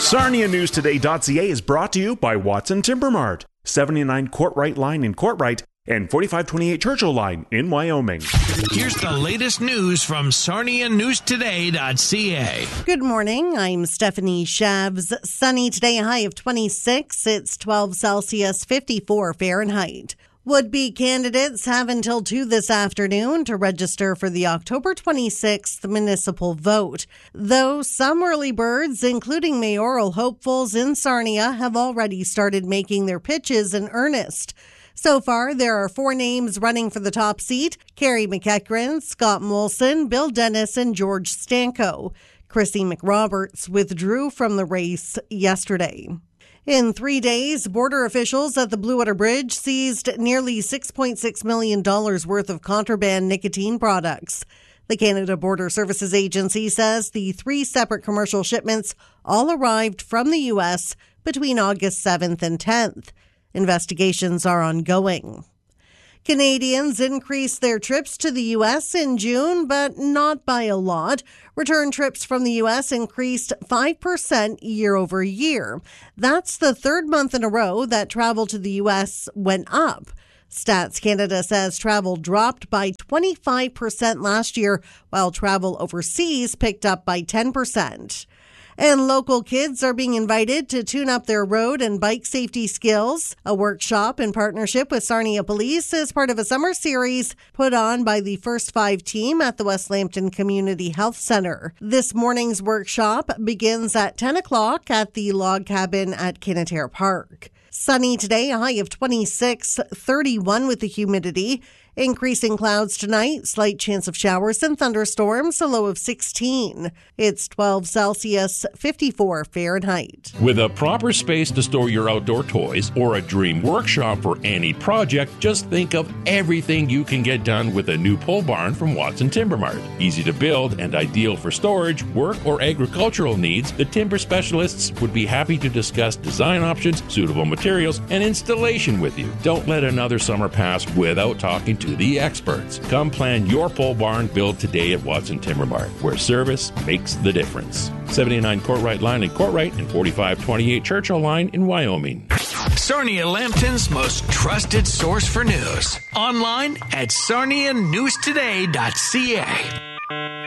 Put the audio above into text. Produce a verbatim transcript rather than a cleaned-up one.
Sarnia News Today dot C A is brought to you by Watson Timber Mart, seventy-nine Courtright Line in Courtright and forty-five twenty-eight Churchill Line in Wyoming. Here's the latest news from Sarnia News Today dot C A. Good morning. I'm Stephanie Shavs. Sunny today, a high of twenty-six. It's twelve Celsius, fifty-four Fahrenheit. Would-be candidates have until two this afternoon to register for the October twenty-sixth municipal vote. Though some early birds, including mayoral hopefuls in Sarnia, have already started making their pitches in earnest. So far, there are four names running for the top seat: Carrie McEachran, Scott Molson, Bill Dennis, and George Stanko. Chrissy McRoberts withdrew from the race yesterday. In three days, border officials at the Blue Water Bridge seized nearly six point six million dollars worth of contraband nicotine products. The Canada Border Services Agency says the three separate commercial shipments all arrived from the U S between August seventh and tenth. Investigations are ongoing. Canadians increased their trips to the U S in June, but not by a lot. Return trips from the U S increased five percent year over year. That's the third month in a row that travel to the U S went up. Stats Canada says travel dropped by twenty-five percent last year, while travel overseas picked up by ten percent. And local kids are being invited to tune up their road and bike safety skills. A workshop in partnership with Sarnia Police is part of a summer series put on by the First Five team at the West Lambton Community Health Centre. This morning's workshop begins at ten o'clock at the log cabin at Kinneterre Park. Sunny today, a high of twenty-six, thirty-one with the humidity. Increasing clouds tonight, slight chance of showers and thunderstorms, a low of sixteen. It's twelve Celsius, fifty-four Fahrenheit. With a proper space to store your outdoor toys or a dream workshop for any project, just think of everything you can get done with a new pole barn from Watson Timber Mart. Easy to build and ideal for storage, work, or agricultural needs, the timber specialists would be happy to discuss design options, suitable materials, and installation with you. Don't let another summer pass without talking to to the experts. Come plan your pole barn build today at Watson Timber Mart, where service makes the difference. seventy-nine Courtright Line in Courtright and forty-five twenty-eight Churchill Line in Wyoming. Sarnia Lambton's most trusted source for news. Online at Sarnia News Today dot C A.